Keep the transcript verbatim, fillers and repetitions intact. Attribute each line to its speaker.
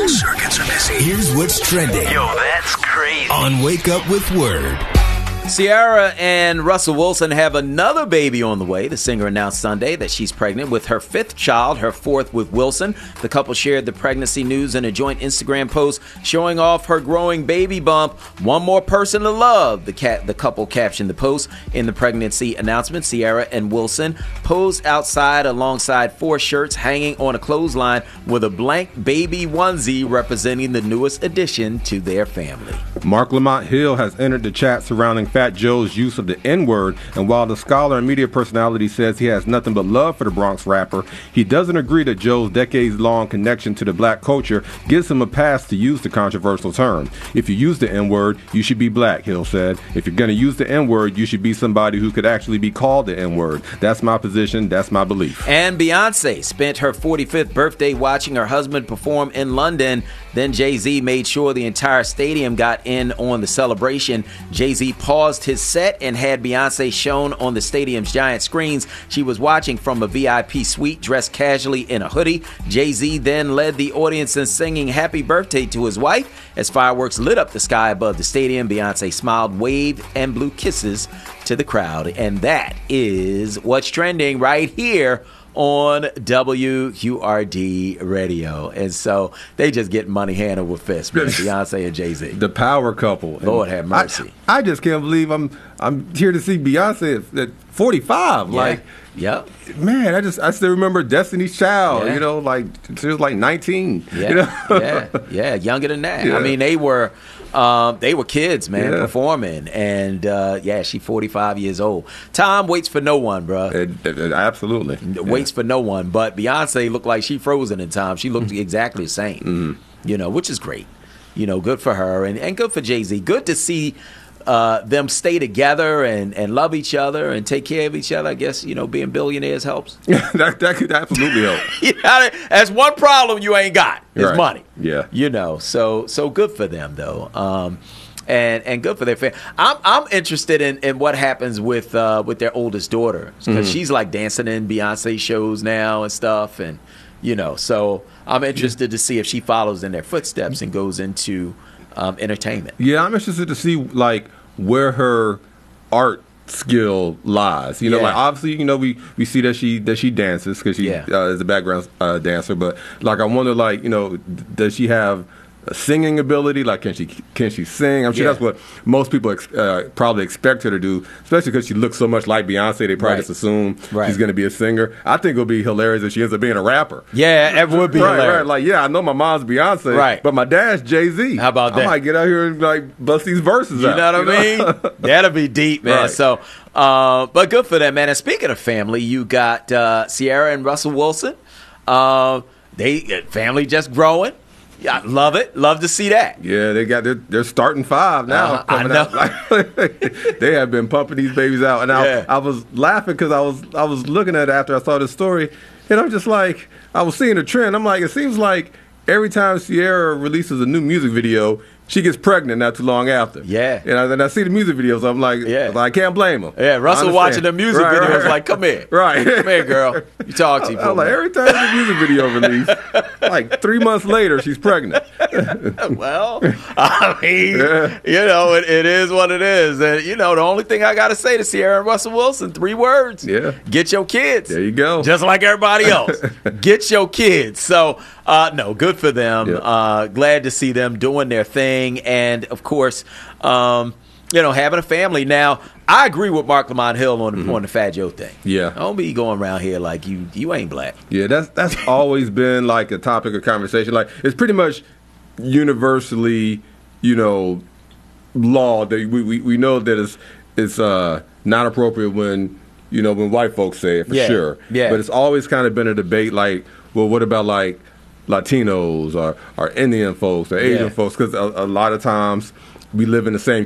Speaker 1: Circuits are busy.
Speaker 2: Here's what's trending.
Speaker 1: Yo, that's crazy.
Speaker 2: On Wake Up with Word.
Speaker 3: Ciara and Russell Wilson have another baby on the way. The singer announced Sunday that she's pregnant with her fifth child, her fourth with Wilson. The couple shared the pregnancy news in a joint Instagram post showing off her growing baby bump. One more person to love, the cat. The couple captioned the post. In the pregnancy announcement, Ciara and Wilson posed outside alongside four shirts hanging on a clothesline with a blank baby onesie representing the newest addition to their family.
Speaker 4: Mark Lamont Hill has entered the chat surrounding Fat Joe's use of the N-word, and while the scholar and media personality says he has nothing but love for the Bronx rapper, he doesn't agree that Joe's decades-long connection to the black culture gives him a pass to use the controversial term. If you use the N-word, you should be black, Hill said. If you're going to use the N-word, you should be somebody who could actually be called the N-word. That's my position. That's my belief.
Speaker 3: And Beyonce spent her forty-fifth birthday watching her husband perform in London. Then Jay-Z made sure the entire stadium got in on the celebration. Jay-Z paused his set and had Beyonce shown on the stadium's giant screens. She was watching from a V I P suite dressed casually in a hoodie. Jay-Z then led the audience in singing happy birthday to his wife. As fireworks lit up the sky above the stadium, Beyonce smiled, waved, and blew kisses to the crowd. And that is what's trending right here on W U R D Radio. And so they just get money hand over fist, man. Beyonce and Jay-Z.
Speaker 4: The power couple.
Speaker 3: Lord have mercy.
Speaker 4: I, I just can't believe I'm I'm here to see Beyonce at, at forty-five.
Speaker 3: Yeah.
Speaker 4: Like,
Speaker 3: yep.
Speaker 4: Man, I just I still remember Destiny's Child.
Speaker 3: Yeah.
Speaker 4: You know, like she was like nineteen.
Speaker 3: Yeah,
Speaker 4: you know?
Speaker 3: yeah, yeah, younger than that.
Speaker 4: Yeah.
Speaker 3: I mean, they were um, they were kids, man,
Speaker 4: Yeah.
Speaker 3: performing, and uh, yeah, she forty-five years old. Time waits for no one, bro.
Speaker 4: It, it, it, absolutely
Speaker 3: Waits for no one. But Beyonce looked like she frozen in time. She looked exactly the same.
Speaker 4: Mm-hmm.
Speaker 3: You know, which is great. You know, good for her and, and good for Jay-Z. Good to see uh, them stay together and, and love each other and take care of each other. I guess, you know, being billionaires helps.
Speaker 4: that, that could absolutely help.
Speaker 3: You know, that's one problem you ain't got is
Speaker 4: Right.
Speaker 3: money.
Speaker 4: Yeah.
Speaker 3: You know, so so good for them though. Um, and and good for their family. I'm I'm interested in, in what happens with uh, with their oldest daughter because
Speaker 4: Mhm.
Speaker 3: she's like dancing in Beyonce shows now and stuff, and you know, so I'm interested to see if she follows in their footsteps and goes into um, entertainment.
Speaker 4: Yeah, I'm interested to see like where her art skill lies. You know,
Speaker 3: Yeah.
Speaker 4: like obviously, you know, we, we see that she that she dances because she
Speaker 3: Yeah.
Speaker 4: uh, is a background uh, dancer. But like, I wonder, like, you know, does she have a singing ability? Like, can she can she sing? I'm sure
Speaker 3: Yeah.
Speaker 4: that's what most people ex- uh, probably expect her to do, especially because she looks so much like Beyonce. They probably
Speaker 3: Right.
Speaker 4: just assume
Speaker 3: Right.
Speaker 4: she's going to be a singer. I think it'll be hilarious if she ends up being a rapper.
Speaker 3: Yeah, it would be
Speaker 4: right,
Speaker 3: hilarious.
Speaker 4: right. Like, yeah, I know my mom's Beyonce,
Speaker 3: Right.
Speaker 4: but my dad's Jay-Z.
Speaker 3: How about
Speaker 4: I
Speaker 3: that?
Speaker 4: might get out here and like bust these verses
Speaker 3: You
Speaker 4: out.
Speaker 3: know what I mean? That'll be deep, man.
Speaker 4: Right.
Speaker 3: So, uh, but good for them, man. And speaking of family, you got uh, Ciara and Russell Wilson. Uh, they family just growing. Yeah, love it. Love to see that.
Speaker 4: Yeah, they got their they're starting five now.
Speaker 3: Uh-huh, I
Speaker 4: coming
Speaker 3: know.
Speaker 4: out. Like, they have been pumping these babies out, and I,
Speaker 3: Yeah.
Speaker 4: I was laughing because I was I was looking at it after I saw this story, and I'm just like, I was seeing a trend. I'm like, it seems like every time Ciara releases a new music video, she gets pregnant not too long after.
Speaker 3: Yeah.
Speaker 4: And I, and I see the music videos, I'm like,
Speaker 3: Yeah.
Speaker 4: I can't blame them.
Speaker 3: Yeah, Russell watching the music
Speaker 4: Right,
Speaker 3: videos
Speaker 4: right.
Speaker 3: like, come here.
Speaker 4: Right.
Speaker 3: Come here, girl. You talk to you.
Speaker 4: I was like, every time there's a music video released, like three months later, she's pregnant.
Speaker 3: Well, I mean,
Speaker 4: Yeah.
Speaker 3: you know, it, it is what it is. And, you know, the only thing I got to say to Ciara and Russell Wilson, three words.
Speaker 4: Yeah.
Speaker 3: Get your kids.
Speaker 4: There you go.
Speaker 3: Just like everybody else. Get your kids. So, uh, no, good for them.
Speaker 4: Yeah.
Speaker 3: Uh, glad to see them doing their thing. And, of course, um, you know, having a family. Now, I agree with Mark Lamont Hill on,
Speaker 4: Mm-hmm.
Speaker 3: on the Fat Joe thing.
Speaker 4: Yeah.
Speaker 3: Don't be going around here like you you ain't black.
Speaker 4: Yeah, that's that's always been like a topic of conversation. Like, it's pretty much universally, you know, law that we, we, we know that it's it's uh, not appropriate when, you know, when white folks say it for
Speaker 3: Yeah,
Speaker 4: sure.
Speaker 3: yeah.
Speaker 4: But it's always kind of been a debate like, well, what about like Latinos or, or Indian folks or Asian
Speaker 3: Yeah.
Speaker 4: folks? Because a, a lot of times we live in the same